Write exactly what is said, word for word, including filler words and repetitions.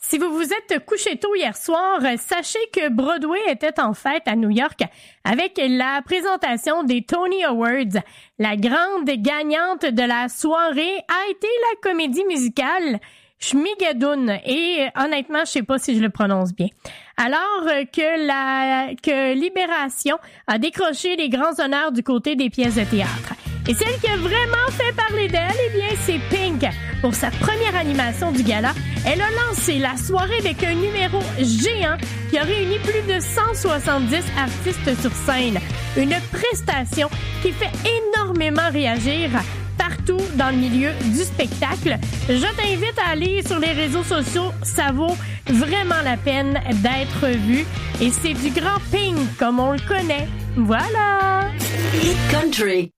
Si vous vous êtes couché tôt hier soir, sachez que Broadway était en fête à New York avec la présentation des Tony Awards. La grande gagnante de la soirée a été la comédie musicale Schmigadoon. Et honnêtement, je sais pas si je le prononce bien. Alors que la que Libération a décroché les grands honneurs du côté des pièces de théâtre. Et celle qui a vraiment fait parler d'elle, eh bien, c'est Pink. Pour sa première animation du gala, elle a lancé la soirée avec un numéro géant qui a réuni plus de cent soixante-dix artistes sur scène. Une prestation qui fait énormément réagir partout dans le milieu du spectacle. Je t'invite à aller sur les réseaux sociaux. Ça vaut vraiment la peine d'être vu. Et c'est du grand Pink, comme on le connaît. Voilà! Hit Country.